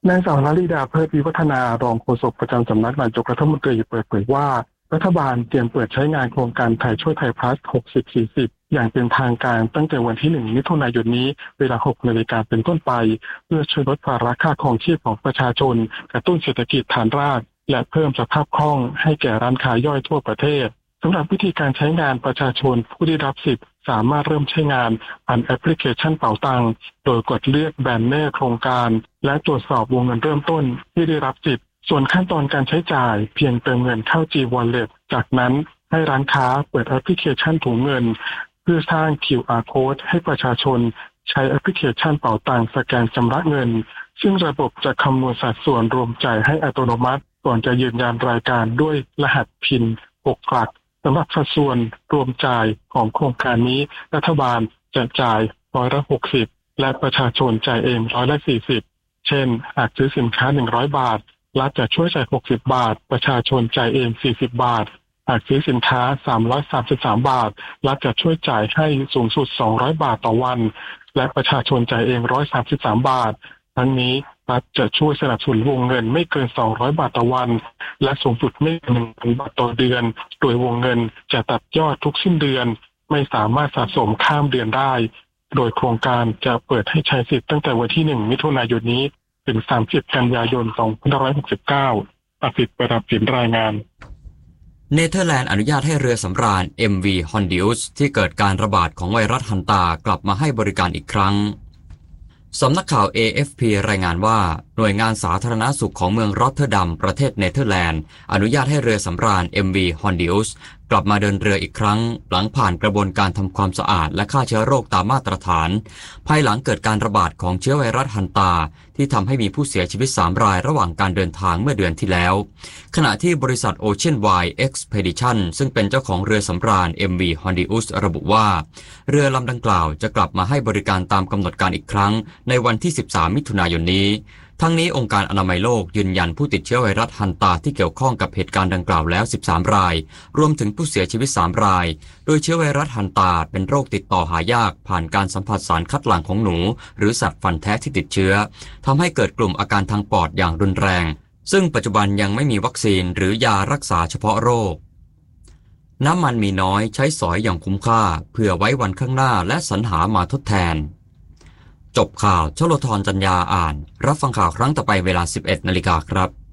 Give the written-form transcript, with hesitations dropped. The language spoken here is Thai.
นางสาวลลิดาเพิดวิวัฒนารองโฆษกประจำสำนักนายกรัฐมนตรีเปิดเผยว่ารัฐบาลเตรียมเปิดใช้งานโครงการไทยช่วยไทยพลัส60-40อย่างเป็นทางการตั้งแต่วันที่1มิถุนายนนี้เวลา 6 นาฬิกาเป็นต้นไปเพื่อช่วยลดภาระค่าครองชีพของประชาชนกระตุ้นเศรษฐกิจฐานรากและเพิ่มสภาพคล่องให้แก่ร้านค้าย่อยทั่วประเทศสำหรับวิธีการใช้งานประชาชนผู้ได้รับสิทธิ์สามารถเริ่มใช้งานผ่านแอปพลิเคชันเป๋าตังค์โดยกดเลือกแบนเนอร์โครงการและตรวจสอบวงเงินเริ่มต้นที่ได้รับสิทธิ์ส่วนขั้นตอนการใช้จ่ายเพียงเติมเงินเข้า G-Wallet จากนั้นให้ร้านค้าเปิดแอปพลิเคชันถุงเงินเพื่อสร้าง QR Code ให้ประชาชนใช้แอปพลิเคชันเป๋าตังค์สแกนชำระเงินซึ่งระบบจะคำนวณสัดส่วนรวมจ่ายให้อัตโนมัติก่อนจะยืนยันรายการด้วยรหัสพิน6 หลักสำหรับสัดส่วนรวมจ่ายของโครงการนี้รัฐบาลจะจ่าย60%และประชาชนจ่ายเอง40%เช่นหากซื้อสินค้า100 บาทรัฐจะช่วยจ่าย60 บาทประชาชนจ่ายเอง40 บาทหากซื้อสินค้า333 บาทรัฐจะช่วยจ่ายให้สูงสุด200 บาทต่อวันและประชาชนจ่ายเอง133 บาททั้งนี้รัฐจะช่วยสนับสนุนวงเงินไม่เกิน200 บาทต่อวันและสูงสุดไม่เกิน 1,000 บาทต่อเดือนโดยวงเงินจะตัดยอดทุกสิ้นเดือนไม่สามารถสะสมข้ามเดือนได้โดยโครงการจะเปิดให้ใช้สิทธิ์ตั้งแต่วันที่1มิถุนายนนี้ถึง30กันยายน2569ประสิทธิ์ประดับสินรายงานเนเธอร์แลนด์อนุญาตให้เรือสำราญ MV Hondius ที่เกิดการระบาดของไวรัสฮันตากลับมาให้บริการอีกครั้งสำนักข่าว AFP รายงานว่าหน่วยงานสาธารณสุขของเมืองรอตเทอร์ดัมประเทศเนเธอร์แลนด์อนุญาตให้เรือสำราญ MV Hondius กลับมาเดินเรืออีกครั้งหลังผ่านกระบวนการทำความสะอาดและฆ่าเชื้อโรคตามมาตรฐานภายหลังเกิดการระบาดของเชื้อไวรัสฮันตาที่ทำให้มีผู้เสียชีวิต3 รายระหว่างการเดินทางเมื่อเดือนที่แล้วขณะที่บริษัท Ocean Wide Expedition ซึ่งเป็นเจ้าของเรือสำราญ MV Hondius ระบุว่าเรือลำดังกล่าวจะกลับมาให้บริการตามกำหนดการอีกครั้งในวันที่13มิถุนายนนี้ทั้งนี้องค์การอนามัยโลกยืนยันผู้ติดเชื้อไวรัสฮันตาที่เกี่ยวข้องกับเหตุการณ์ดังกล่าวแล้ว13 รายรวมถึงผู้เสียชีวิต3 รายโดยเชื้อไวรัสฮันตาเป็นโรคติดต่อหายากผ่านการสัมผัสสารคัดหลั่งของหนูหรือสัตว์ฟันแท้ที่ติดเชื้อทำให้เกิดกลุ่มอาการทางปอดอย่างรุนแรงซึ่งปัจจุบันยังไม่มีวัคซีนหรือยารักษาเฉพาะโรคน้ำมันมีน้อยใช้สอยอย่างคุ้มค่าเพื่อไว้วันข้างหน้าและสรรหามาทดแทนจบข่าวชลธร จัญญาอ่านรับฟังข่าวครั้งต่อไปเวลา 11 นาฬิกาครับ